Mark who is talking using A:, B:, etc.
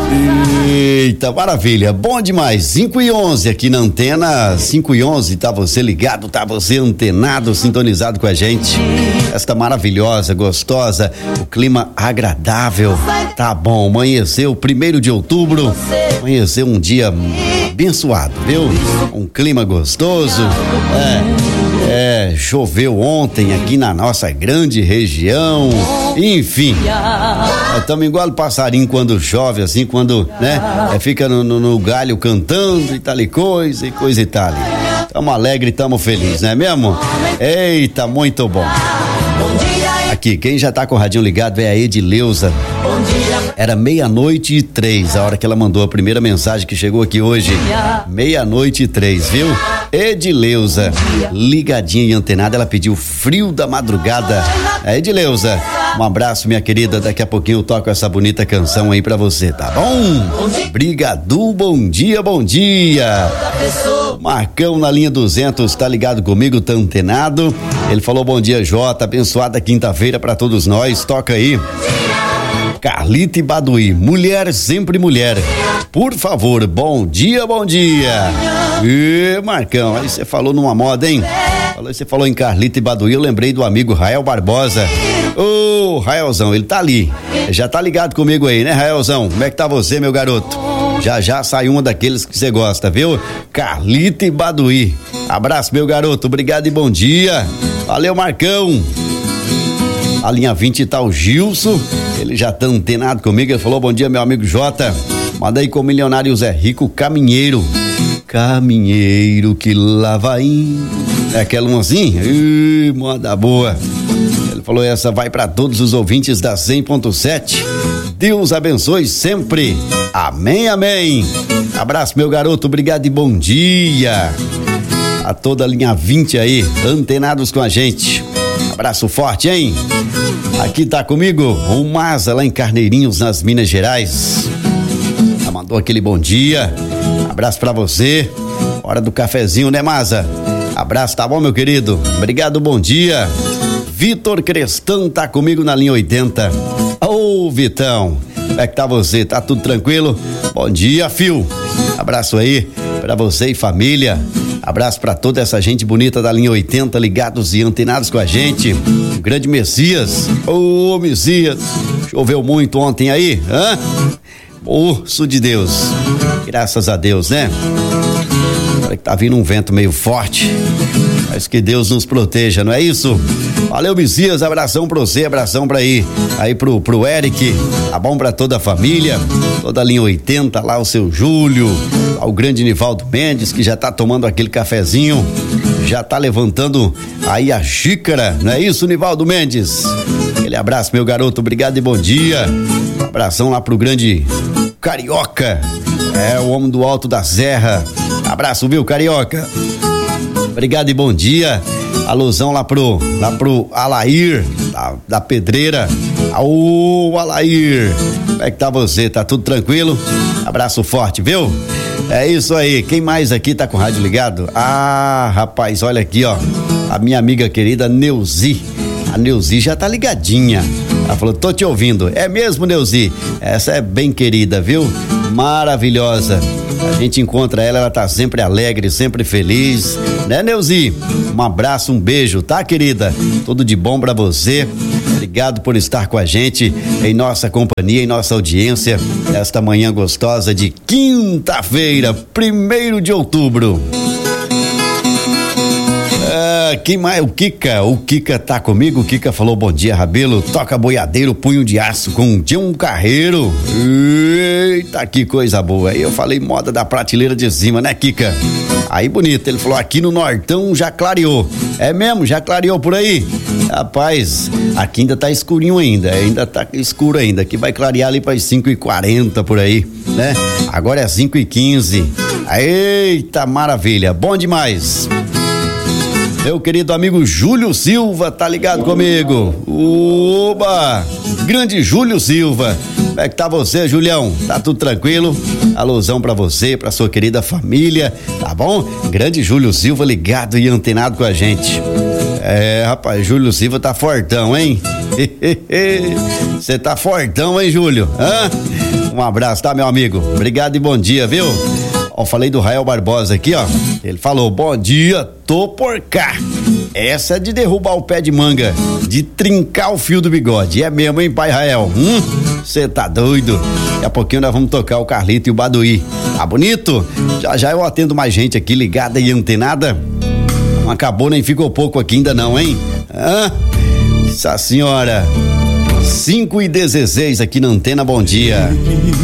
A: Eita, maravilha, bom demais. 5:11 aqui na antena, 5:11, tá você ligado, tá você antenado, sintonizado com a gente. Esta maravilhosa, gostosa, o clima agradável, tá bom, amanheceu 1º de outubro, amanheceu um dia abençoado, viu? Um clima gostoso, choveu ontem aqui na nossa grande região, enfim, estamos igual o passarinho quando chove, assim, quando, né, fica no galho cantando e tal e coisa e tal. Tamo alegre, tamo feliz, não é mesmo? Eita, muito bom. Aqui, quem já tá com o radinho ligado é a Edileuza. Era 00:03 a hora que ela mandou a primeira mensagem que chegou aqui hoje. 00:03, viu? Edileuza, ligadinha e antenada, ela pediu Frio da Madrugada. Edileuza, um abraço, minha querida, daqui a pouquinho eu toco essa bonita canção aí pra você, tá bom? Brigadu, bom dia, bom dia. Marcão na linha 200, tá ligado comigo, tá antenado. Ele falou bom dia, Jota, abençoada quinta-feira pra todos nós, toca aí. Carlita e Baduí, mulher sempre mulher. Por favor, bom dia, bom dia. E Marcão, aí você falou numa moda, hein? Você falou em Carlita e Baduí, eu lembrei do amigo Rael Barbosa. Ô, Raelzão, ele tá ali. Já tá ligado comigo aí, né, Raelzão? Como é que tá você, meu garoto? Já sai uma daqueles que você gosta, viu? Carlita e Baduí. Abraço, meu garoto, obrigado e bom dia. Valeu, Marcão. A linha 20 tá o Gilson, ele já tá antenado comigo, ele falou bom dia, meu amigo Jota, manda aí com o milionário Zé Rico, caminheiro que lá vai indo, é aquela umzinha, moda boa. Ele falou essa vai pra todos os ouvintes da 100.7, Deus abençoe sempre, amém, amém. Abraço, meu garoto, obrigado e bom dia a toda a linha 20 aí, antenados com a gente. Abraço forte, hein? Aqui tá comigo o Maza lá em Carneirinhos, nas Minas Gerais. Já mandou aquele bom dia. Abraço pra você. Hora do cafezinho, né, Maza? Abraço, tá bom, meu querido? Obrigado, bom dia. Vitor Crestão tá comigo na linha 80. Ô, Vitão, como é que tá você? Tá tudo tranquilo? Bom dia, fio. Abraço aí pra você e família. Abraço pra toda essa gente bonita da linha 80, ligados e antenados com a gente. O grande Messias. Ô, Messias. Choveu muito ontem aí, hã? Urso de Deus. Graças a Deus, né? Olha que tá vindo um vento meio forte. Mas que Deus nos proteja, não é isso? Valeu, Messias, abração pra você, abração pra aí pro Eric, tá bom pra toda a família, toda a linha 80, lá o seu Júlio, ao grande Nivaldo Mendes, que já tá tomando aquele cafezinho, já tá levantando aí a xícara, não é isso, Nivaldo Mendes? Aquele abraço, meu garoto, obrigado e bom dia, abração lá pro grande Carioca, o homem do Alto da Serra, abraço, viu, Carioca? Obrigado e bom dia. Alusão lá pro Alair, da Pedreira. Ô, Alair, como é que tá você? Tá tudo tranquilo? Abraço forte, viu? É isso aí. Quem mais aqui tá com o rádio ligado? Ah, rapaz, olha aqui, ó. A minha amiga querida Neuzi. A Neuzi já tá ligadinha. Ela falou, tô te ouvindo. É mesmo, Neuzi? Essa é bem querida, viu? Maravilhosa. A gente encontra ela tá sempre alegre, sempre feliz, né, Neuzi? Um abraço, um beijo, tá, querida? Tudo de bom pra você. Obrigado por estar com a gente em nossa companhia, em nossa audiência, esta manhã gostosa de quinta-feira, 1º de outubro. Quem mais? O Kika tá comigo, o Kika falou bom dia, Rabelo, toca boiadeiro, punho de aço com John Carreiro. Eita, que coisa boa. Aí eu falei moda da prateleira de cima, né, Kika? Aí bonito, ele falou aqui no Nortão já clareou. É mesmo? Já clareou por aí? Rapaz, aqui ainda tá escurinho ainda tá escuro ainda, que vai clarear ali para as 5h40 por aí, né? Agora é 5h15. Eita, maravilha, bom demais. Meu querido amigo Júlio Silva tá ligado comigo. Oba! Grande Júlio Silva. Como é que tá você, Julião? Tá tudo tranquilo? Alusão pra você, pra sua querida família, tá bom? Grande Júlio Silva ligado e antenado com a gente. Rapaz, Júlio Silva tá fortão, hein? Você tá fortão, hein, Júlio? Hã? Um abraço, tá, meu amigo? Obrigado e bom dia, viu? Ó, falei do Rael Barbosa aqui, ó. Ele falou: bom dia, tô por cá. Essa é de derrubar o pé de manga, de trincar o fio do bigode. É mesmo, hein, pai Rael? Você tá doido? Daqui a pouquinho nós vamos tocar o Carlito e o Baduí. Tá bonito? Já já eu atendo mais gente aqui ligada e antenada. Não acabou nem ficou pouco aqui ainda não, hein? Nossa senhora. 5:16 aqui na Antena, bom dia.